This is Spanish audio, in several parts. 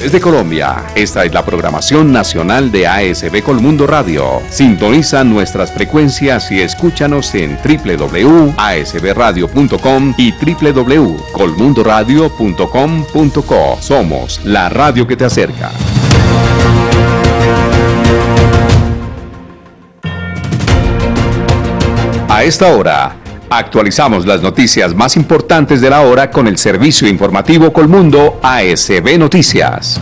Desde Colombia, esta es la programación nacional de ASB Colmundo Radio. Sintoniza nuestras frecuencias y escúchanos en www.asbradio.com y www.colmundoradio.com.co. Somos la radio que te acerca. A esta hora, actualizamos las noticias más importantes de la hora con el servicio informativo Colmundo ASB Noticias.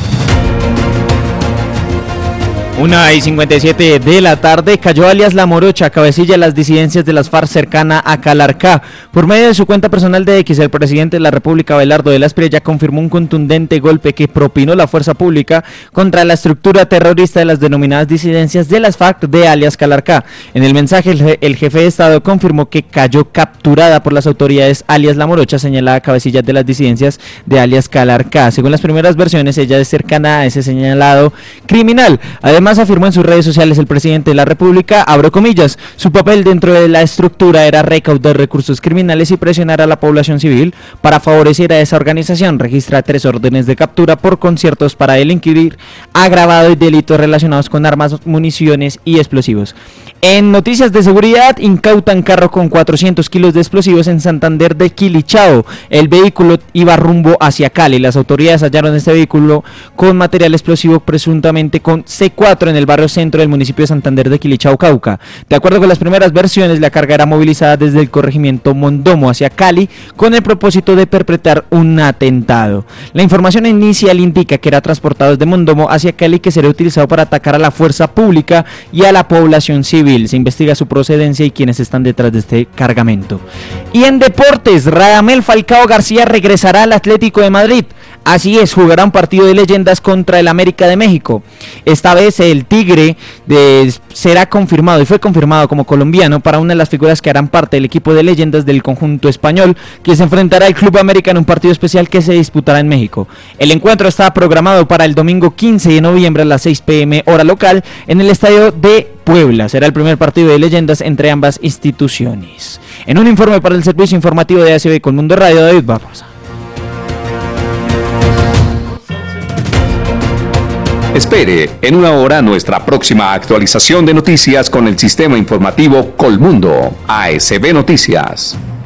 1:57 de la tarde, cayó alias La Morocha, cabecilla de las disidencias de las FARC cercana a Calarcá. Por medio de su cuenta personal de X, el presidente de la República, Abelardo de la Espriella, confirmó un contundente golpe que propinó la fuerza pública contra la estructura terrorista de las denominadas disidencias de las FARC de alias Calarcá. En el mensaje, el jefe de Estado confirmó que cayó capturada por las autoridades alias La Morocha, señalada cabecilla de las disidencias de alias Calarcá. Según las primeras versiones, ella es cercana a ese señalado criminal. Además, afirmó en sus redes sociales el presidente de la República, abro comillas, su papel dentro de la estructura era recaudar recursos criminales y presionar a la población civil para favorecer a esa organización. Registra 3 órdenes de captura por conciertos para delinquir, agravado y delitos relacionados con armas, municiones y explosivos. En noticias de seguridad, incautan carro con 400 kilos de explosivos en Santander de Quilichao. El vehículo iba rumbo hacia Cali. Las autoridades hallaron este vehículo con material explosivo presuntamente con C4 en el barrio centro del municipio de Santander de Quilichao, Cauca. De acuerdo con las primeras versiones, la carga era movilizada desde el corregimiento Mondomo hacia Cali con el propósito de perpetrar un atentado. La información inicial indica que era transportado desde Mondomo hacia Cali, que sería utilizado para atacar a la fuerza pública y a la población civil. Se investiga su procedencia y quienes están detrás de este cargamento. Y en deportes, Radamel Falcao García regresará al Atlético de Madrid. Así es, jugará un partido de leyendas contra el América de México. Esta vez el Tigre será confirmado y fue confirmado como colombiano para una de las figuras que harán parte del equipo de leyendas del conjunto español, que se enfrentará al Club América en un partido especial que se disputará en México. El encuentro está programado para el domingo 15 de noviembre a las 6 p.m. hora local en el estadio de Puebla. Será el primer partido de leyendas entre ambas instituciones. En un informe para el servicio informativo de ASB Colmundo Radio, David Barrosa. Espere en una hora nuestra próxima actualización de noticias con el sistema informativo Colmundo ASB Noticias.